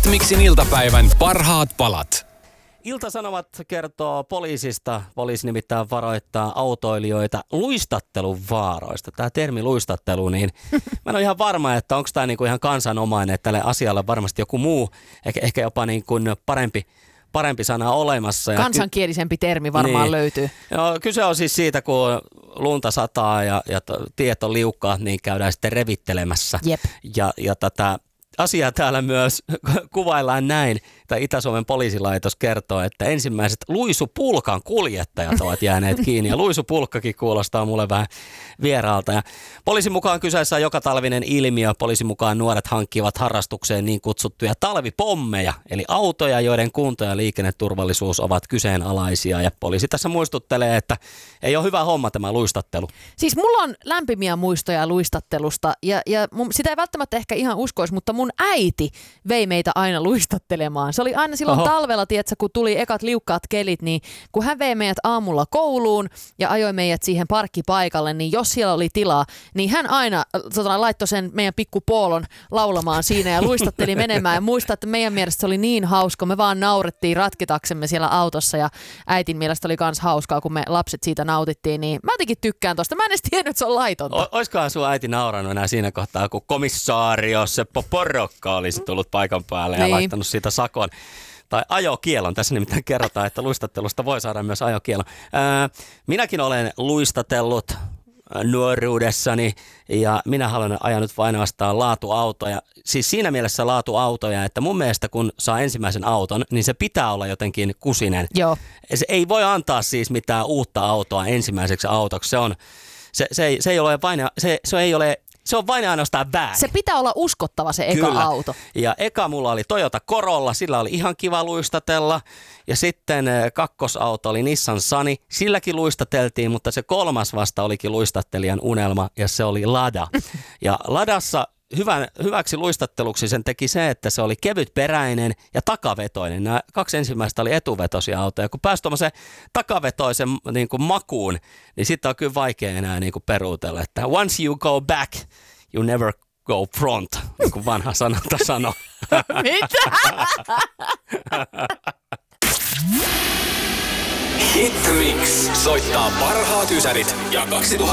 Hitmixin iltapäivän parhaat palat. Ilta-Sanomat kertoo poliisista. Poliisi nimittäin varoittaa autoilijoita luistattelun vaaroista. Tämä termi luistattelu, niin mä en ole ihan varma, että onko tämä niinku ihan kansanomainen, että tälle asialle varmasti joku muu, ehkä jopa niin kuin parempi sana olemassa. Kansankielisempi termi varmaan löytyy. Joo, kyse on siis siitä, kun lunta sataa ja tiet on liukkaat, niin käydään sitten revittelemässä. Jep. Ja tätä asiaa täällä myös kuvaillaan näin, tai Itä-Suomen poliisilaitos kertoo, että ensimmäiset luisupulkan kuljettajat ovat jääneet kiinni, ja luisupulkkakin kuulostaa mulle vähän vieraalta. Ja poliisin mukaan kyseessä on jokatalvinen ilmiö. Poliisin mukaan nuoret hankkivat harrastukseen niin kutsuttuja talvipommeja, eli autoja, joiden kunto ja liikenneturvallisuus ovat kyseenalaisia. Ja poliisi tässä muistuttelee, että ei ole hyvä homma tämä luistattelu. Siis mulla on lämpimiä muistoja luistattelusta, ja sitä ei välttämättä ehkä ihan uskoisi, mutta mun äiti vei meitä aina luistattelemaan. Se oli aina silloin talvella, tietsä, kun tuli ekat liukkaat kelit, niin kun hän vei meidät aamulla kouluun ja ajoi meidät siihen parkkipaikalle, niin jos siellä oli tilaa, niin hän aina laittoi sen meidän pikkupoolon laulamaan siinä ja luistatteli menemään. Ja muistaa, että meidän mielestä se oli niin hauska. Me vaan naurettiin ratkitaksemme siellä autossa ja äitin mielestä oli kans hauskaa, kun me lapset siitä nautittiin. Niin mä jotenkin tykkään tosta. Mä en edes tiennyt, että se on laitonta. Oiskohan sun äiti naurannut enää siinä kohtaa, kun komissaario Seppo Porokka olisi tullut paikan päälle ja laittanut siitä sakon. Tai ajokielon. Tässä nimittäin kerrotaan, että luistattelusta voi saada myös ajokielon. Minäkin olen luistatellut nuoruudessani ja minä haluan ajaa nyt vain ainoastaan laatuautoja. Siis siinä mielessä laatuautoja, että mun mielestä kun saa ensimmäisen auton, niin se pitää olla jotenkin kusinen. Joo. Se ei voi antaa siis mitään uutta autoa ensimmäiseksi autoksi. Se ei ole se on vain ainoastaan väärin. Se pitää olla uskottava se eka auto. Ja eka mulla oli Toyota Corolla, sillä oli ihan kiva luistatella. Ja sitten kakkosauto oli Nissan Sunny, silläkin luistateltiin, mutta se kolmas vasta olikin luistattelijan unelma ja se oli Lada. Ja Ladassa hyväksi luistatteluksi sen teki se, että se oli kevytperäinen ja takavetoinen. Nämä kaksi ensimmäistä oli etuvetoisia autoja. Kun pääsi tuommoiseen takavetoisen niin kuin makuun, niin sitten on kyllä vaikea enää niin kuin peruutella, että once you go back, you never go front, niin kuin vanha sanonta sanoo. Mitä? Hitmix soittaa parhaat ysärit ja 2000